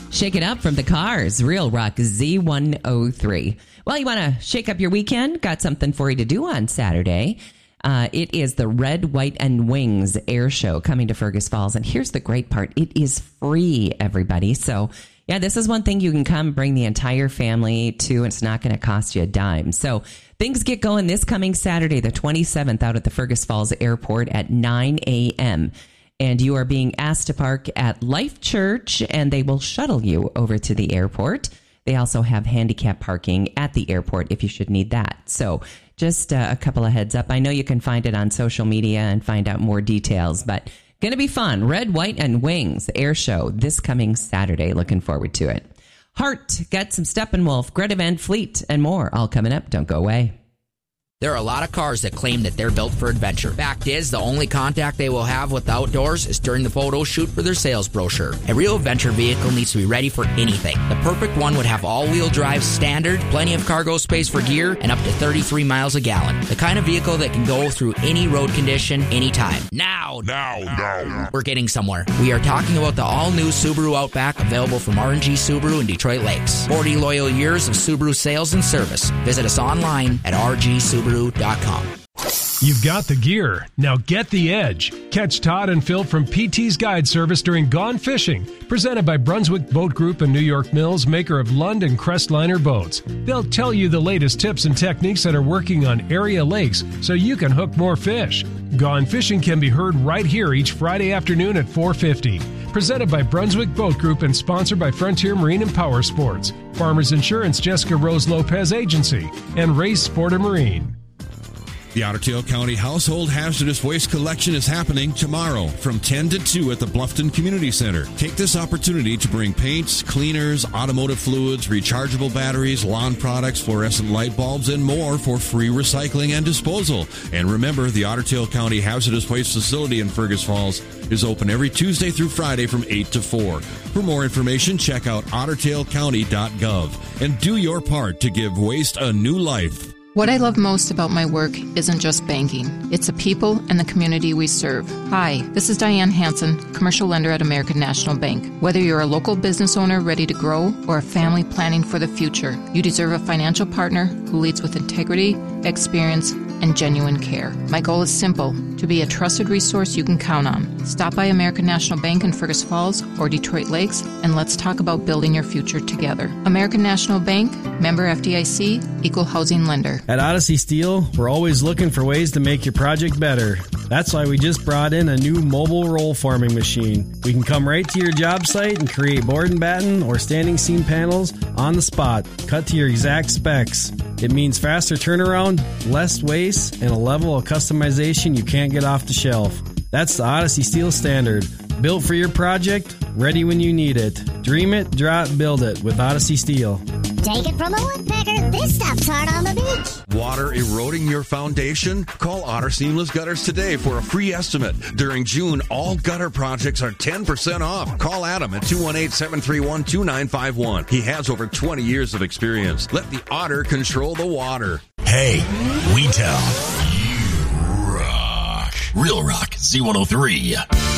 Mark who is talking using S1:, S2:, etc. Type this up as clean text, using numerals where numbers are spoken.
S1: Shake It Up from the Cars, Real Rock Z103. Well, you want to shake up your weekend? Got something for you to do on Saturday. It is the Red, White, and Wings Air Show coming to Fergus Falls. And here's the great part. It is free, everybody. So, yeah, this is one thing you can come bring the entire family to. It's not going to cost you a dime. So things get going this coming Saturday, the 27th, out at the Fergus Falls Airport at 9 a.m., and you are being asked to park at Life Church, and they will shuttle you over to the airport. They also have handicap parking at the airport if you should need that. So just a couple of heads up. I know you can find it on social media and find out more details, but going to be fun. Red, White, and Wings Air Show this coming Saturday. Looking forward to it. Hart, got some Steppenwolf, Greta Van Fleet, and more all coming up. Don't go away.
S2: There are a lot of cars that claim that they're built for adventure. Fact is, the only contact they will have with the outdoors is during the photo shoot for their sales brochure. A real adventure vehicle needs to be ready for anything. The perfect one would have all-wheel drive standard, plenty of cargo space for gear, and up to 33 miles a gallon. The kind of vehicle that can go through any road condition, anytime. Now. We're getting somewhere. We are talking about the all-new Subaru Outback, available from R&G Subaru in Detroit Lakes. 40 loyal years of Subaru sales and service. Visit us online at rgsubaru.com.
S3: You've got the gear. Now get the edge. Catch Todd and Phil from PT's Guide Service during Gone Fishing, presented by Brunswick Boat Group and New York Mills, maker of Lund and Crestliner boats. They'll tell you the latest tips and techniques that are working on area lakes so you can hook more fish. Gone Fishing can be heard right here each Friday afternoon at 4:50. Presented by Brunswick Boat Group and sponsored by Frontier Marine and Power Sports, Farmers Insurance Jessica Rose Lopez Agency, and Race Sport and Marine.
S4: The Otter Tail County Household Hazardous Waste Collection is happening tomorrow from 10 to 2 at the Bluffton Community Center. Take this opportunity to bring paints, cleaners, automotive fluids, rechargeable batteries, lawn products, fluorescent light bulbs, and more for free recycling and disposal. And remember, the Otter Tail County Hazardous Waste Facility in Fergus Falls is open every Tuesday through Friday from 8 to 4. For more information, check out ottertailcounty.gov and do your part to give waste a new life.
S5: What I love most about my work isn't just banking. It's the people and the community we serve. Hi, this is Diane Hansen, commercial lender at American National Bank. Whether you're a local business owner ready to grow or a family planning for the future, you deserve a financial partner who leads with integrity, experience, and genuine care. My goal is simple, to be a trusted resource you can count on. Stop by American National Bank in Fergus Falls or Detroit Lakes, and let's talk about building your future together. American National Bank, member FDIC, equal housing lender.
S6: At Odyssey Steel, we're always looking for ways to make your project better. That's why we just brought in a new mobile roll forming machine. We can come right to your job site and create board and batten or standing seam panels on the spot, cut to your exact specs. It means faster turnaround, less waste, and a level of customization you can't get off the shelf. That's the Odyssey Steel Standard. Built for your project, ready when you need it. Dream it, draw it, build it with Odyssey Steel.
S7: Take it from a woodpecker, this stuff's hard on the beach.
S4: Water eroding your foundation? Call Otter Seamless Gutters today for a free estimate. During June, all gutter projects are 10% off. Call Adam at 218-731-2951. He has over 20 years of experience. Let the Otter control the water.
S8: Hey, we tell. You rock. Real Rock Z103.